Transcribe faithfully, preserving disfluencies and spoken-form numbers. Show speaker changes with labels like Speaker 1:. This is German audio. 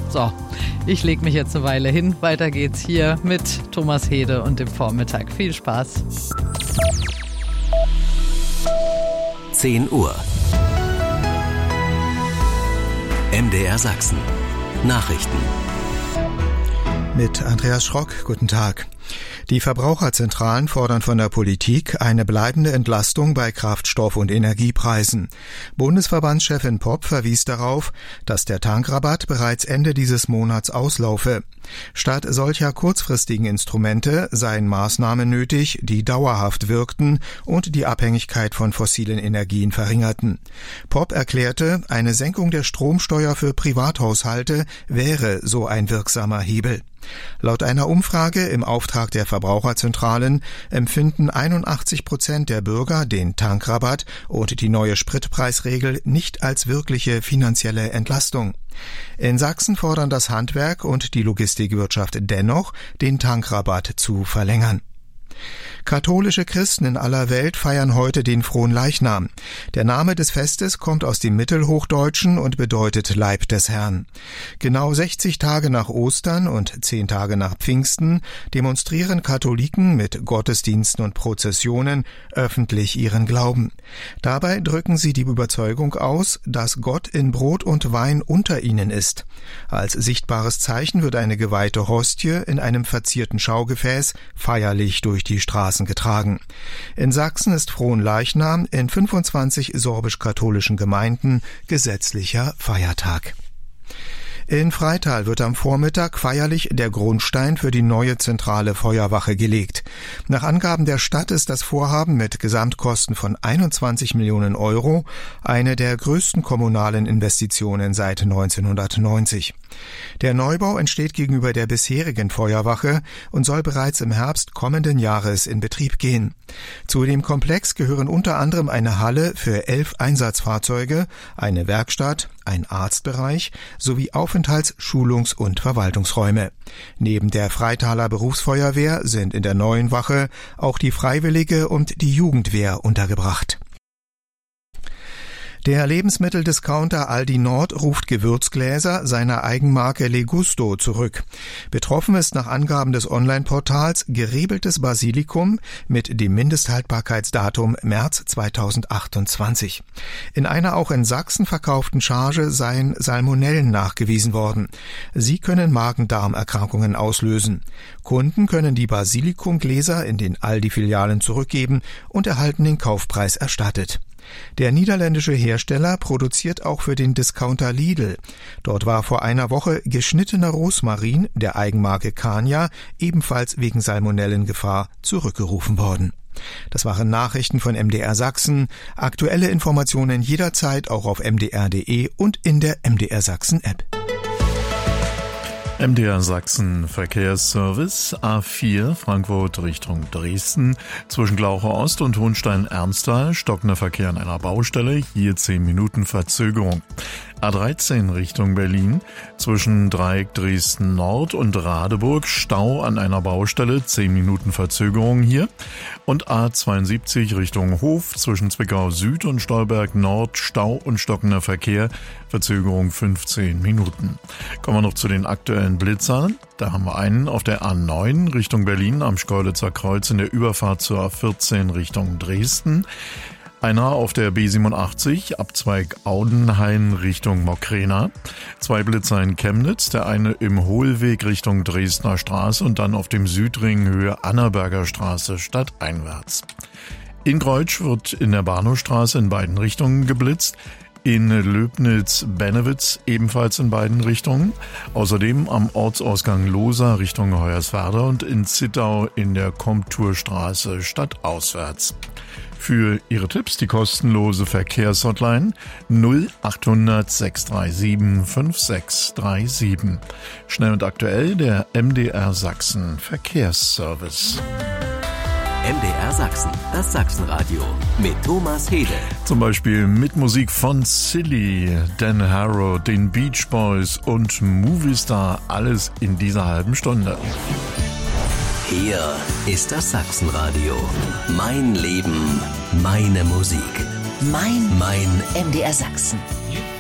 Speaker 1: So, ich lege mich jetzt eine Weile hin. Weiter geht's hier mit Thomas Hede und dem Vormittag. Viel Spaß.
Speaker 2: zehn Uhr. M D R Sachsen. Nachrichten.
Speaker 3: Mit Andreas Schrock, guten Tag. Die Verbraucherzentralen fordern von der Politik eine bleibende Entlastung bei Kraftstoff- und Energiepreisen. Bundesverbandschefin Popp verwies darauf, dass der Tankrabatt bereits Ende dieses Monats auslaufe. Statt solcher kurzfristigen Instrumente seien Maßnahmen nötig, die dauerhaft wirkten und die Abhängigkeit von fossilen Energien verringerten. Popp erklärte, eine Senkung der Stromsteuer für Privathaushalte wäre so ein wirksamer Hebel. Laut einer Umfrage im Auftrag der Verbraucherzentralen empfinden einundachtzig Prozent der Bürger den Tankrabatt und die neue Spritpreisregel nicht als wirkliche finanzielle Entlastung. In Sachsen fordern das Handwerk und die Logistikwirtschaft dennoch, den Tankrabatt zu verlängern. Katholische Christen in aller Welt feiern heute den Fronleichnam. Der Name des Festes kommt aus dem Mittelhochdeutschen und bedeutet Leib des Herrn. Genau sechzig Tage nach Ostern und zehn Tage nach Pfingsten demonstrieren Katholiken mit Gottesdiensten und Prozessionen öffentlich ihren Glauben. Dabei drücken sie die Überzeugung aus, dass Gott in Brot und Wein unter ihnen ist. Als sichtbares Zeichen wird eine geweihte Hostie in einem verzierten Schaugefäß feierlich durch die Straßen getragen. In Sachsen ist Fronleichnam in fünfundzwanzig sorbisch-katholischen Gemeinden gesetzlicher Feiertag. In Freital wird am Vormittag feierlich der Grundstein für die neue zentrale Feuerwache gelegt. Nach Angaben der Stadt ist das Vorhaben mit Gesamtkosten von einundzwanzig Millionen Euro eine der größten kommunalen Investitionen seit neunzehnhundertneunzig. Der Neubau entsteht gegenüber der bisherigen Feuerwache und soll bereits im Herbst kommenden Jahres in Betrieb gehen. Zu dem Komplex gehören unter anderem eine Halle für elf Einsatzfahrzeuge, eine Werkstatt, ein Arztbereich sowie Aufenthalts-, Schulungs- und Verwaltungsräume. Neben der Freitaler Berufsfeuerwehr sind in der neuen Wache auch die Freiwillige und die Jugendwehr untergebracht. Der Lebensmitteldiscounter Aldi Nord ruft Gewürzgläser seiner Eigenmarke Legusto zurück. Betroffen ist nach Angaben des Online-Portals geriebeltes Basilikum mit dem Mindesthaltbarkeitsdatum März zweitausendachtundzwanzig. In einer auch in Sachsen verkauften Charge seien Salmonellen nachgewiesen worden. Sie können Magen-Darm-Erkrankungen auslösen. Kunden können die Basilikumgläser in den Aldi-Filialen zurückgeben und erhalten den Kaufpreis erstattet. Der niederländische Hersteller produziert auch für den Discounter Lidl. Dort war vor einer Woche geschnittener Rosmarin der Eigenmarke Kania ebenfalls wegen Salmonellengefahr zurückgerufen worden. Das waren Nachrichten von M D R Sachsen. Aktuelle Informationen jederzeit auch auf m d r punkt d e und in der M D R Sachsen App.
Speaker 4: M D R Sachsen Verkehrsservice A vier Frankfurt Richtung Dresden zwischen Glauche Ost und Hohenstein-Ernsthal stockender Verkehr an einer Baustelle, hier zehn Minuten Verzögerung. A dreizehn Richtung Berlin zwischen Dreieck Dresden Nord und Radeburg Stau an einer Baustelle, zehn Minuten Verzögerung hier. Und A zweiundsiebzig Richtung Hof zwischen Zwickau Süd und Stolberg Nord Stau und stockender Verkehr, Verzögerung fünfzehn Minuten. Kommen wir noch zu den aktuellen Blitzern. Da haben wir einen auf der A neun Richtung Berlin am Schkeuditzer Kreuz in der Überfahrt zur A vierzehn Richtung Dresden. Einer auf der B siebenundachtzig, Abzweig Audenhain Richtung Mockrena. Zwei Blitzer in Chemnitz, der eine im Hohlweg Richtung Dresdner Straße und dann auf dem Südring Höhe Annaberger Straße stadteinwärts. In Kreutsch wird in der Bahnhofstraße in beiden Richtungen geblitzt. In Löbnitz-Bennewitz ebenfalls in beiden Richtungen. Außerdem am Ortsausgang Lohsa Richtung Hoyerswerda und in Zittau in der Komturstraße stadtauswärts. Für Ihre Tipps die kostenlose Verkehrshotline null achthundert sechs drei sieben fünf sechs drei sieben. Schnell und aktuell der M D R Sachsen Verkehrsservice.
Speaker 2: M D R Sachsen, das Sachsenradio mit Thomas Hede.
Speaker 4: Zum Beispiel mit Musik von Silly, Dan Harrow, den Beach Boys und Movistar. Alles in dieser halben Stunde.
Speaker 2: Hier ist das Sachsenradio. Mein Leben, meine Musik.
Speaker 5: Mein, mein M D R Sachsen.